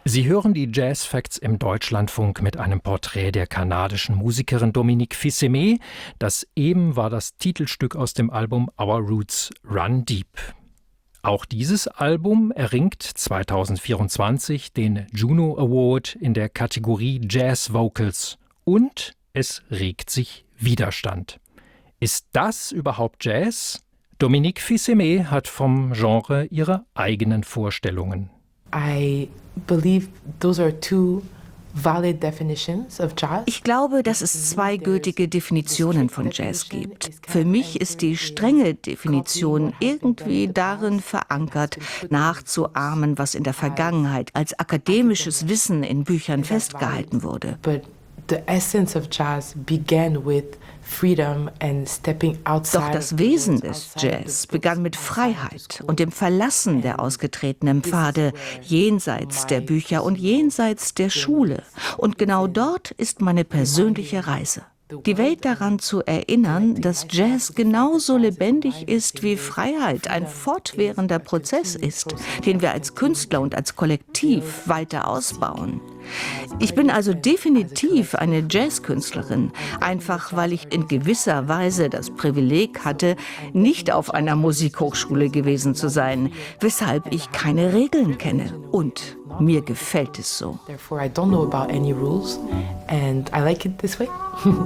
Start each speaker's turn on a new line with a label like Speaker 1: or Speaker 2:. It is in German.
Speaker 1: Sie hören die Jazz Facts im Deutschlandfunk mit einem Porträt der kanadischen Musikerin Dominique Fils-Aimé. Das eben war das Titelstück aus dem Album Our Roots Run Deep. Auch dieses Album erringt 2024 den Juno Award in der Kategorie Jazz Vocals und es regt sich Widerstand. Ist das überhaupt Jazz? Dominique Fils-Aimé hat vom Genre ihre eigenen Vorstellungen.
Speaker 2: Ich glaube, dass es zwei gültige Definitionen von Jazz gibt. Für mich ist die strenge Definition irgendwie darin verankert, nachzuahmen, was in der Vergangenheit als akademisches Wissen in Büchern festgehalten wurde. Doch das Wesen des Jazz begann mit Freiheit und dem Verlassen der ausgetretenen Pfade, jenseits der Bücher und jenseits der Schule. Und genau dort ist meine persönliche Reise. Die Welt daran zu erinnern, dass Jazz genauso lebendig ist, wie Freiheit ein fortwährender Prozess ist, den wir als Künstler und als Kollektiv weiter ausbauen. Ich bin also definitiv eine Jazzkünstlerin, einfach weil ich in gewisser Weise das Privileg hatte, nicht auf einer Musikhochschule gewesen zu sein, weshalb ich keine Regeln kenne. Und mir gefällt es so.
Speaker 3: Therefore, I don't know about any rules and I like it this way.